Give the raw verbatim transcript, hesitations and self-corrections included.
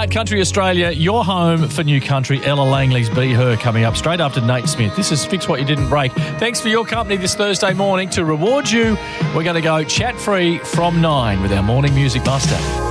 Country Australia, your home for new country. Ella Langley's Be Her coming up straight after Nate Smith. This is Fix What You Didn't Break. Thanks for your company this Thursday morning. To reward you, we're going to go chat-free from nine with our Morning Music Buster.